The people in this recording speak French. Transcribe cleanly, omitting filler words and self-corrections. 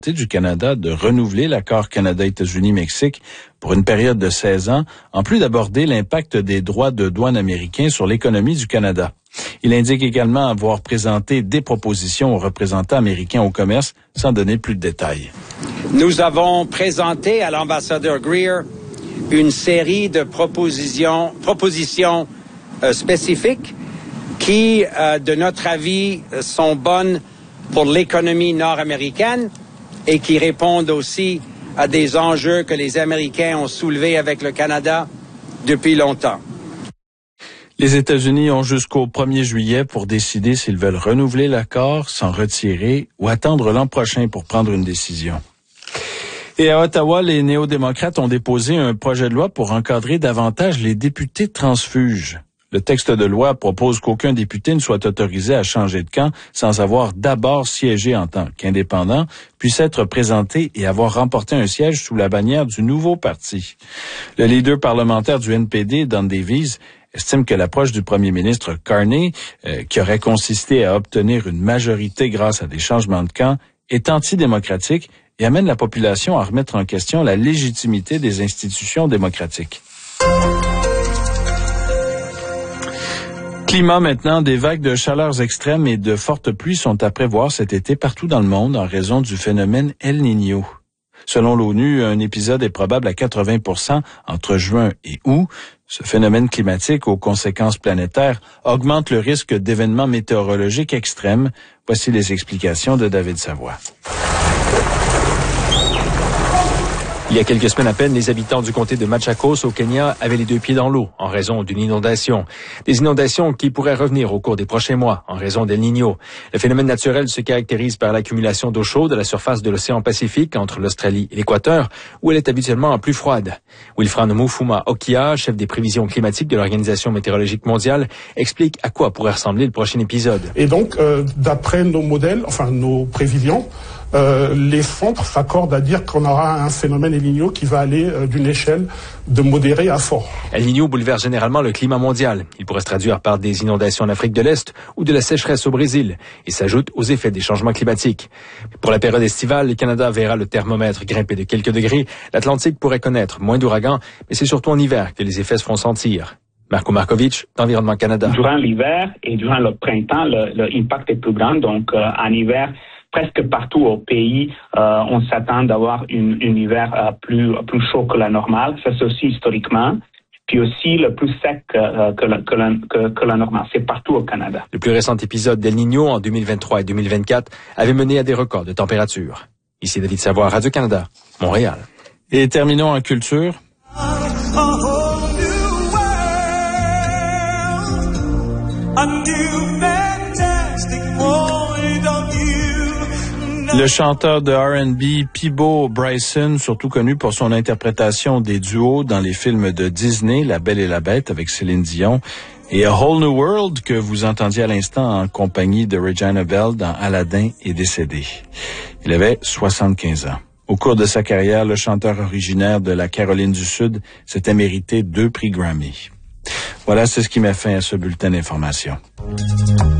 du Canada de renouveler l'accord Canada-États-Unis-Mexique pour une période de 16 ans, en plus d'aborder l'impact des droits de douane américains sur l'économie du Canada. Il indique également avoir présenté des propositions aux représentants américains au commerce, sans donner plus de détails. Nous avons présenté à l'ambassadeur Greer une série de propositions spécifiques qui, de notre avis, sont bonnes pour l'économie nord-américaine et qui répondent aussi à des enjeux que les Américains ont soulevés avec le Canada depuis longtemps. Les États-Unis ont jusqu'au 1er juillet pour décider s'ils veulent renouveler l'accord, s'en retirer ou attendre l'an prochain pour prendre une décision. Et à Ottawa, les néo-démocrates ont déposé un projet de loi pour encadrer davantage les députés transfuges. Le texte de loi propose qu'aucun député ne soit autorisé à changer de camp sans avoir d'abord siégé en tant qu'indépendant, puisse être présenté et avoir remporté un siège sous la bannière du nouveau parti. Le leader parlementaire du NPD, Don Davies, estime que l'approche du premier ministre Carney, qui aurait consisté à obtenir une majorité grâce à des changements de camp, est antidémocratique et amène la population à remettre en question la légitimité des institutions démocratiques. Climat maintenant, des vagues de chaleurs extrêmes et de fortes pluies sont à prévoir cet été partout dans le monde en raison du phénomène El Niño. Selon l'ONU, un épisode est probable à 80% entre juin et août. Ce phénomène climatique aux conséquences planétaires augmente le risque d'événements météorologiques extrêmes. Voici les explications de David Savoie. Il y a quelques semaines à peine, les habitants du comté de Machakos au Kenya avaient les deux pieds dans l'eau en raison d'une inondation. Des inondations qui pourraient revenir au cours des prochains mois en raison d'El Niño. Le phénomène naturel se caractérise par l'accumulation d'eau chaude à la surface de l'océan Pacifique entre l'Australie et l'Équateur, où elle est habituellement plus froide. Wilfran Mufuma Okia, chef des prévisions climatiques de l'Organisation météorologique mondiale, explique à quoi pourrait ressembler le prochain épisode. Et donc, d'après nos modèles, nos prévisions, les centres s'accordent à dire qu'on aura un phénomène El Niño qui va aller d'une échelle de modéré à fort. El Niño bouleverse généralement le climat mondial. Il pourrait se traduire par des inondations en Afrique de l'Est ou de la sécheresse au Brésil et s'ajoute aux effets des changements climatiques. Pour la période estivale, le Canada verra le thermomètre grimper de quelques degrés. L'Atlantique pourrait connaître moins d'ouragans, mais c'est surtout en hiver que les effets se font sentir. Marco Markovic, d'Environnement Canada. Durant l'hiver et durant le printemps, l'impact est plus grand. Donc, en hiver, presque partout au pays, on s'attend d'avoir un hiver plus chaud que la normale. Ça, c'est aussi historiquement. Puis aussi le plus sec que la normale. C'est partout au Canada. Le plus récent épisode d'El Niño en 2023 et 2024 avait mené à des records de température. Ici David Savoie, Radio-Canada, Montréal. Et terminons en culture. Le chanteur de R&B Peabo Bryson, surtout connu pour son interprétation des duos dans les films de Disney, La Belle et la Bête avec Céline Dion, et A Whole New World que vous entendiez à l'instant en compagnie de Regina Bell dans Aladdin est décédé. Il avait 75 ans. Au cours de sa carrière, le chanteur originaire de la Caroline du Sud s'était mérité 2 prix Grammy. Voilà, c'est ce qui met fin à ce bulletin d'information.